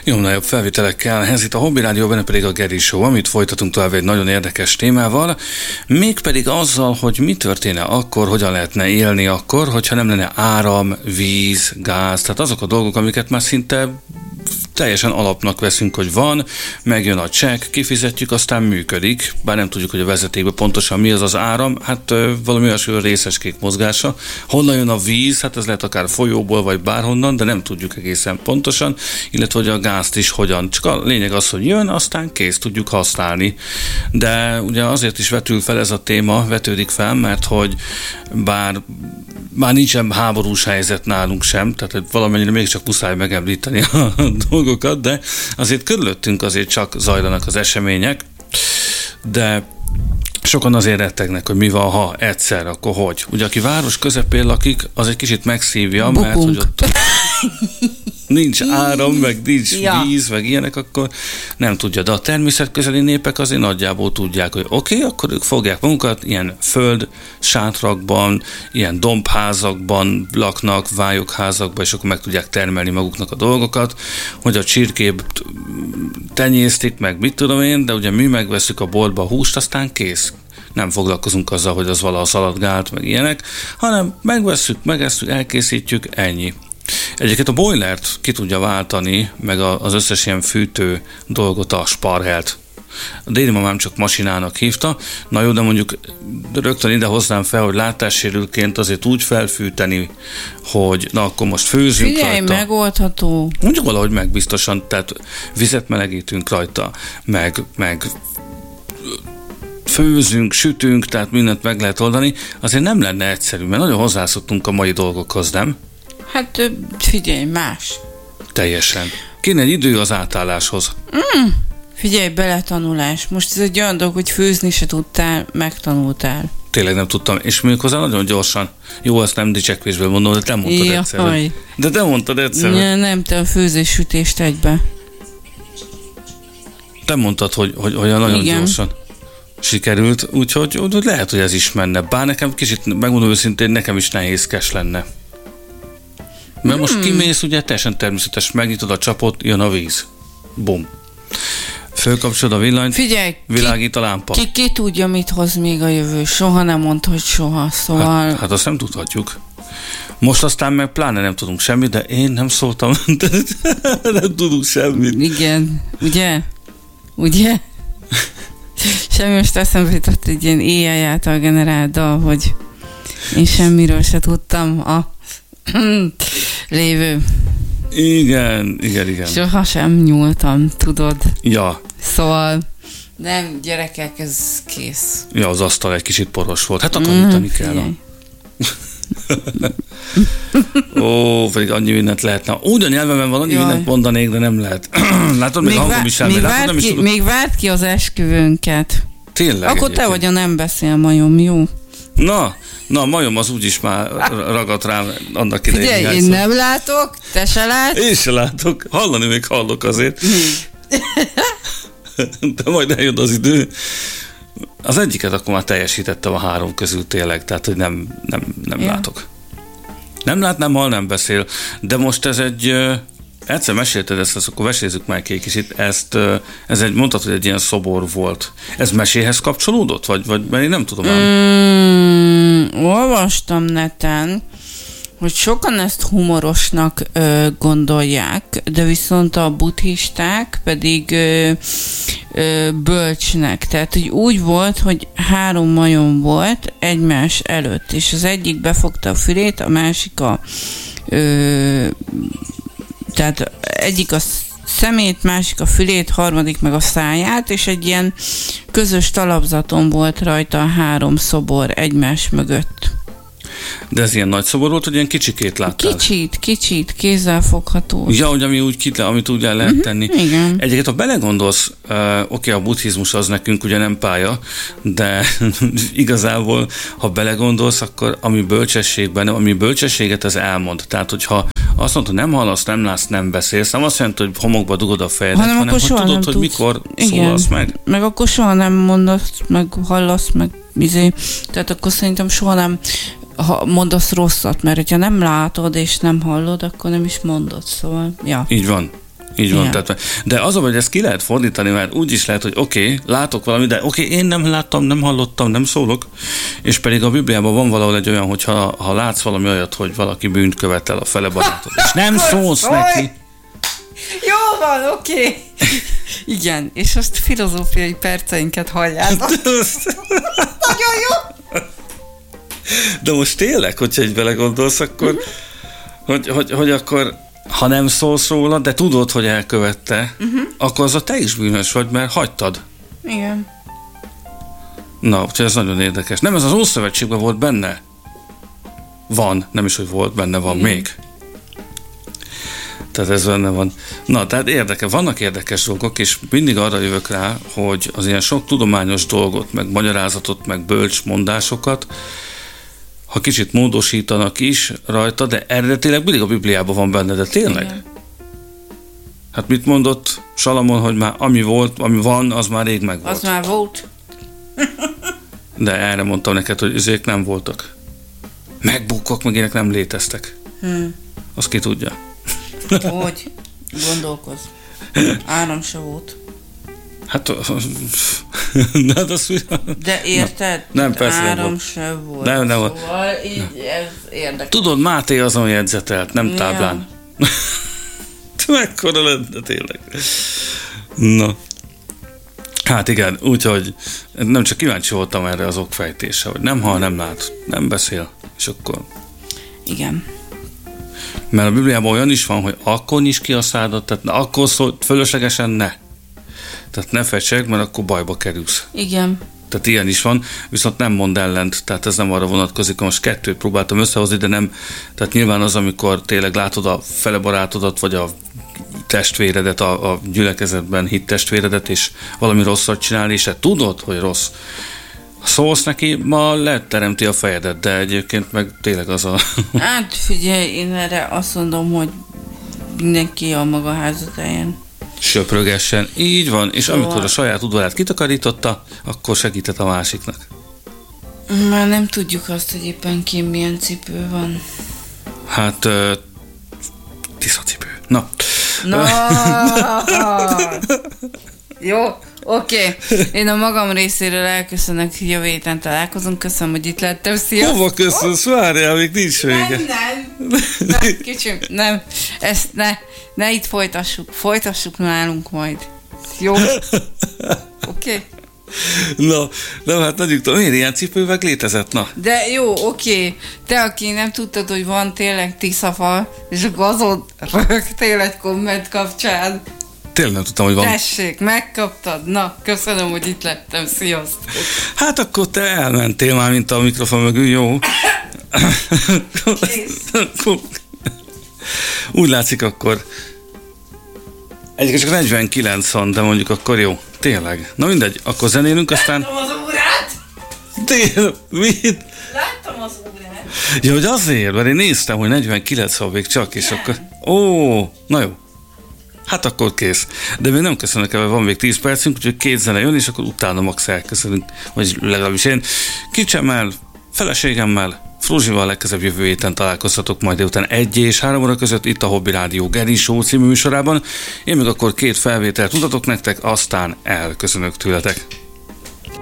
Jobb nagyobb felvételekkel, ez itt a Hobby Rádió, benne pedig a Geri Show, amit folytatunk tovább egy nagyon érdekes témával, mégpedig azzal, hogy mi történne akkor, hogyan lehetne élni akkor, hogyha nem lenne áram, víz, gáz, tehát azok a dolgok, amiket már szinte teljesen alapnak veszünk, hogy van, megjön a csekk, kifizetjük, aztán működik, bár nem tudjuk, hogy a vezetékben pontosan mi az az áram, hát valami olyasmi részecskék mozgása. Honnan jön a víz, hát ez lehet akár folyóból, vagy bárhonnan, de nem tudjuk egészen pontosan, illetve hogy a gázt is hogyan. Csak a lényeg az, hogy jön, aztán kész, tudjuk használni. De ugye azért is vetül fel ez a téma, vetődik fel, mert hogy bár nincsen háborús helyzet nálunk sem, tehát valamennyire mégiscsak muszáj megemlíteni a dolgokat, de azért körülöttünk azért csak zajlanak az események, de sokan azért rettegnek, hogy mi van, ha egyszer, akkor hogy. Ugye aki város közepén lakik, az egy kicsit megszívja, Bukunk. mert hogy ott nincs áram, meg nincs víz, meg ilyenek, akkor nem tudja. De a természetközeli népek azért nagyjából tudják, hogy oké, akkor ők fogják magukat, ilyen föld sátrakban, ilyen dombházakban laknak, vályokházakban, és akkor meg tudják termelni maguknak a dolgokat, hogy a csirkét tenyésztik, meg mit tudom én, de ugye mi megveszük a boltba a húst, aztán kész. Nem foglalkozunk azzal, hogy az valaha szaladgált, meg ilyenek, hanem megvesszük, megesszük, elkészítjük, ennyi. Egyébként a boilert ki tudja váltani, meg az összes ilyen fűtő dolgot, a sparhelt. A déli mamám csak masinának hívta, na jó, de mondjuk rögtön ide hoznám fel, hogy látássérültként azért úgy felfűteni, hogy na akkor most főzünk Figyelj, rajta. megoldható. Mondjuk valahogy meg biztosan, tehát vizet melegítünk rajta, meg főzünk, sütünk, tehát mindent meg lehet oldani, azért nem lenne egyszerű, mert nagyon hozzászoktunk a mai dolgokhoz, nem? Hát figyelj, más. Teljesen. Kéne egy idő az átálláshoz. Figyelj, beletanulás. Most ez egy olyan dolog, hogy főzni se tudtál, megtanultál. Tényleg nem tudtam, és méghozzá nagyon gyorsan. Jó, azt nem dicsekvésből mondom, de te mondtad egyszer. De te mondtad egyszer. Nem, te a főzés-sütést egybe. Te mondtad, hogy olyan nagyon igen. Gyorsan sikerült, úgyhogy lehet, hogy ez is menne. Bár nekem kicsit, megmondom őszintén, nekem is nehézkes lenne. Mert most kimész, ugye teljesen természetes, megnyitod a csapot, jön a víz. Bum. Fölkapcsolod a villanyt, figyelj, világít a lámpa. Ki tudja, mit hoz még a jövő. Soha nem mondta, hogy soha, szóval... Hát azt nem tudhatjuk. Most aztán meg pláne nem tudunk semmit, de én nem szóltam, nem tudunk semmit. Igen, ugye? Semmi most eszembe jutott egy ilyen AI által generált dal, hogy én semmiről se tudtam a lévő. Igen. Soha sem nyúltam, tudod. Ja. Szóval nem, gyerekek, ez kész. Ja, az asztal egy kicsit poros volt. Hát takarítani kell. Ó, pedig annyi mindent lehetne. Úgy a nyelvemen van, annyi mindent mondanék, de nem lehet. Látod, még hangom is semmi. Még várt ki az esküvőnket. Tényleg. Akkor egyébként. Te vagy a nem beszél majom, jó? Na, majom az úgyis már ragadt rám annak idején. Figyelj, én nem látok, te se látsz. Én se látok. Hallani még hallok azért. De majd eljön az idő. Az egyiket akkor már teljesítettem a három közül tényleg, tehát hogy nem látok. Nem lát, nem hall, nem beszél. De most ez egy... Egyszer mesélted ezt, akkor mesézzük már egy kicsit. Ez mondtad, hogy egy ilyen szobor volt. Ez meséhez kapcsolódott? Vagy mert én nem tudom. Olvastam neten, hogy sokan ezt humorosnak gondolják, de viszont a buddhisták pedig bölcsnek. Tehát, hogy úgy volt, hogy 3 majom volt egymás előtt, és az egyik befogta a fülét, a másik tehát egyik a szemét, másik a fülét, harmadik meg a száját, és egy ilyen közös talapzaton volt rajta a 3 szobor egymás mögött. De ez ilyen nagy szobor volt, hogy ilyen kicsikét láttál? Kicsit, kézzelfogható. Ja, hogy amit úgy el lehet tenni. Igen. Egyébként, ha belegondolsz, oké, a buddhizmus az nekünk ugye nem pálya, de igazából, ha belegondolsz, akkor ami bölcsességet az elmond. Tehát, hogyha azt mondod, hogy nem hallasz, nem látsz, nem beszélsz, nem azt jelenti, hogy homokba dugod a fejedet, hanem hogy tudod, hogy mikor szólalsz meg. Meg akkor soha nem mondasz, meg hallasz, meg Tehát akkor szerintem soha nem mondasz rosszat, mert hogyha nem látod és nem hallod, akkor nem is mondod, szóval, ja. Így van. Így van. Igen. Tehát, de az, hogy ezt ki lehet fordítani, mert úgy is lehet, hogy oké, látok valamit, de én nem láttam, nem hallottam, nem szólok, és pedig a Bibliában van valahol egy olyan, hogy ha látsz valami olyat, hogy valaki bűnt követel a fele barátod, és nem szólsz neki. Jó van, oké. Igen, és most filozófiai perceinket halljátok. Nagyon jó. De most tényleg, hogyha egy belegondolsz, akkor, hogy akkor, ha nem szólsz róla, de tudod, hogy elkövette, akkor az te is bűnös vagy, mert hagytad. Igen. Na, úgyhogy ez nagyon érdekes. Nem, ez az Ószövetségben volt benne? Van, nem is, hogy volt benne, van még. Tehát ez benne van. Na, tehát vannak érdekes dolgok, és mindig arra jövök rá, hogy az ilyen sok tudományos dolgot, meg magyarázatot, meg bölcs mondásokat, ha kicsit módosítanak is rajta, de eredetileg mindig a Bibliában van benne, de tényleg? Igen. Hát mit mondott Salamon, hogy már ami van, az már rég megvolt. Az már volt. De erre mondtam neked, hogy üzék nem voltak. Megbukok, meg ilyenek nem léteztek. Azt ki tudja. Hogy? Gondolkozz. Áram se volt. Hát... De érted? Nem, persze áram se volt. Nem. Szóval így ez érdekes. Tudod, Máté azon jegyzetelt, nem táblán. Mekkora lenne tényleg. Na. Hát igen, úgyhogy nem csak kíváncsi voltam erre az okfejtésre, hogy nem hall, nem lát, nem beszél, és akkor... Igen. Mert a Bibliában olyan is van, hogy akkor nyisd ki a szádat, tehát akkor fölöslegesen ne. Tehát ne fecseg, mert akkor bajba kerülsz. Igen. Tehát ilyen is van, viszont nem mond ellent, tehát ez nem arra vonatkozik, most kettőt próbáltam összehozni, de nem, tehát nyilván az, amikor tényleg látod a fele barátodat, vagy a testvéredet, a gyülekezetben hit testvéredet, és valami rosszat csinál, és tudod, hogy rossz. Szólsz neki, ma leteremti a fejedet, de egyébként meg tényleg az a... Hát figyelj, én erre azt mondom, hogy mindenki a maga házatáján. Söprögessen, így van, és szóval... amikor a saját udvarát kitakarította, akkor segített a másiknak. Már nem tudjuk azt, hogy éppen ki milyen cipő van. Hát, tiszacipő. Na. Jó, oké. Én a magam részéről elköszönök, jövő héten találkozunk. Köszönöm, hogy itt lettem. Sziasztok! Hova köszönsz? Várjál, még nincs vége. Nem, kicsim, nem. Ezt ne itt folytassuk nálunk majd. Jó? Oké. Na, nem, hát nagyjuk tudom, miért ilyen cipőveg létezett, na? De jó, oké. Te, aki nem tudtad, hogy van tényleg tiszafal, és akkor azon rögtél egy komment kapcsán. Tényleg nem tudtam, hogy van. Tessék, megkaptad. Na, köszönöm, hogy itt lettem. Sziasztok. Hát akkor te elmentél már, mint a mikrofon mögül, jó? Úgy látszik akkor. Egyébként csak 49 van, de mondjuk akkor jó. Tényleg. Na mindegy, akkor zenélünk, aztán... Láttam az órát! Tényleg, mit? Láttam az órát! Ja, hogy azért, mert én néztem, hogy 49 van még csak, és akkor... Na jó. Hát akkor kész. De még nem köszönök el, van még 10 percünk, úgyhogy 2 zene jön, és akkor utána max elköszönünk. Vagy legalábbis én. Kicsemmel, feleségemmel, Fruzsival legközelebb jövő héten találkozhatok majd délután 1 és 3 óra között itt a Hobby Rádió Geri Show című műsorában. Én meg akkor 2 felvételt mutatok nektek, aztán elköszönök tőletek.